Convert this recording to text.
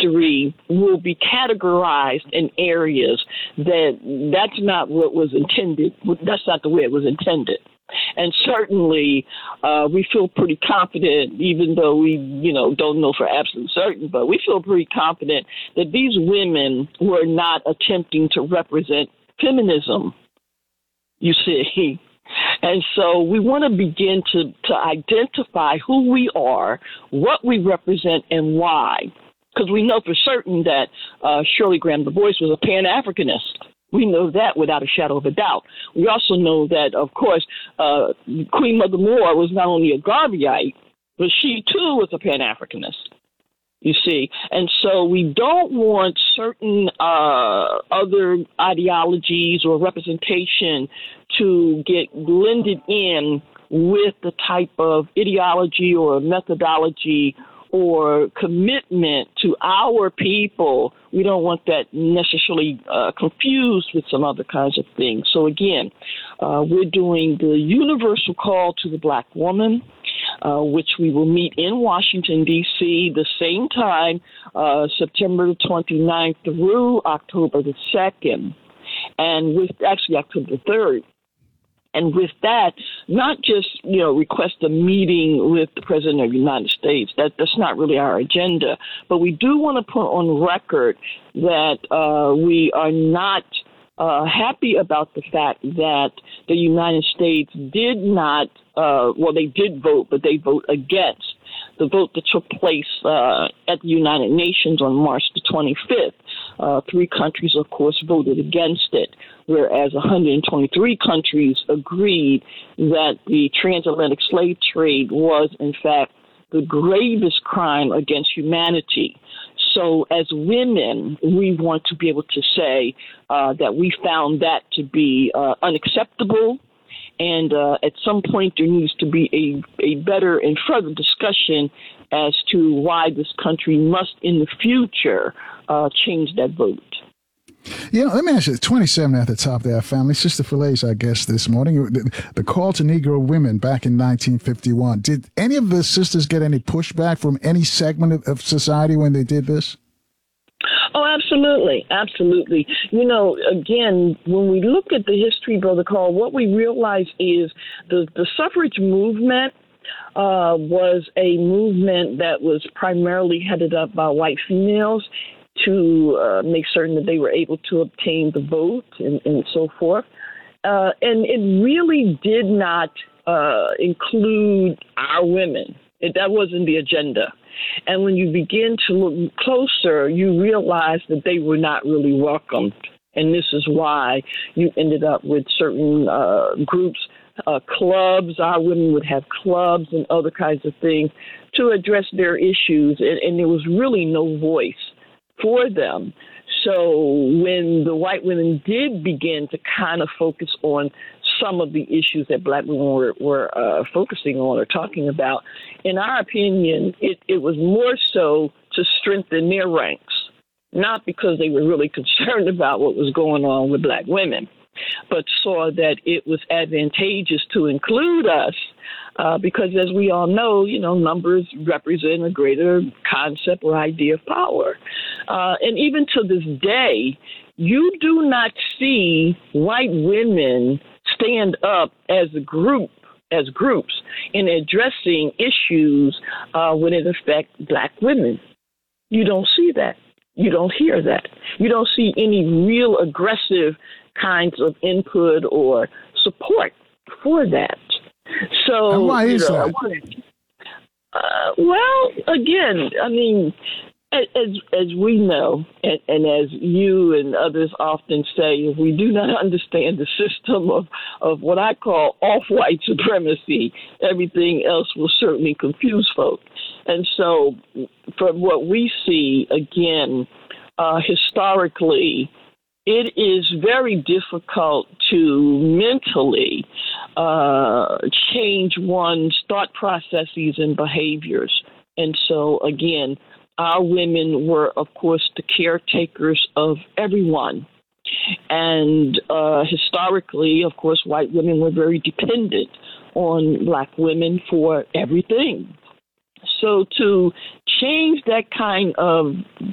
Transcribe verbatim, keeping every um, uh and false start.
history will be categorized in areas that that's not what was intended. That's not the way it was intended. And certainly, uh, we feel pretty confident, even though we, you know, don't know for absolute certain, but we feel pretty confident that these women were not attempting to represent feminism, you see. And so we want to begin to, to identify who we are, what we represent, and why. Because we know for certain that uh, Shirley Graham Du Bois was a Pan-Africanist. We know that without a shadow of a doubt. We also know that, of course, uh, Queen Mother Moore was not only a Garveyite, but she, too, was a Pan-Africanist, you see. And so we don't want certain uh, other ideologies or representation to get blended in with the type of ideology or methodology or commitment to our people. We don't want that necessarily uh, confused with some other kinds of things. So again, uh, we're doing the Universal Call to the Black Woman, uh, which we will meet in Washington, D C the same time, uh, September the twenty-ninth through October the second, and with actually October the third. And with that, not just, you know, request a meeting with the President of the United States. That, that's not really our agenda. But we do want to put on record that uh, we are not uh, happy about the fact that the United States did not, uh, well, they did vote, but they vote against the vote that took place uh, at the United Nations on March the twenty-fifth. Uh, three countries, of course, voted against it, whereas one hundred twenty-three countries agreed that the transatlantic slave trade was, in fact, the gravest crime against humanity. So as women, we want to be able to say uh, that we found that to be uh, unacceptable. And uh, at some point, there needs to be a, a better and further discussion as to why this country must, in the future, uh, change that vote. You know, let me ask you, twenty-seven at the top there, family. Sister Falaise, I guess, this morning, the, the call to Negro women back in nineteen fifty-one. Did any of the sisters get any pushback from any segment of, of society when they did this? Oh, absolutely. Absolutely. You know, again, when we look at the history, Brother Carl, what we realize is the, the suffrage movement uh, was a movement that was primarily headed up by white females to uh, make certain that they were able to obtain the vote and, and so forth. Uh, and it really did not uh, include our women. It, that wasn't the agenda. And when you begin to look closer, you realize that they were not really welcomed. And this is why you ended up with certain uh, groups, uh, clubs. Our women would have clubs and other kinds of things to address their issues. And, and there was really no voice for them. So when the white women did begin to kind of focus on some of the issues that black women were, were uh, focusing on or talking about, in our opinion, it, it was more so to strengthen their ranks, not because they were really concerned about what was going on with black women, but saw that it was advantageous to include us uh, because, as we all know, you know, numbers represent a greater concept or idea of power. Uh, and even to this day, you do not see white women stand up as a group, as groups, in addressing issues uh, when it affects black women. You don't see that. You don't hear that. You don't see any real aggressive kinds of input or support for that. So, and why is you know, that? Uh, well, again, I mean, as as we know, and, and as you and others often say, if we do not understand the system of, of what I call off-white supremacy, everything else will certainly confuse folk. And so from what we see, again, uh, historically, it is very difficult to mentally uh, change one's thought processes and behaviors. And so, again, our women were, of course, the caretakers of everyone. And uh, historically, of course, white women were very dependent on black women for everything. So to change that kind of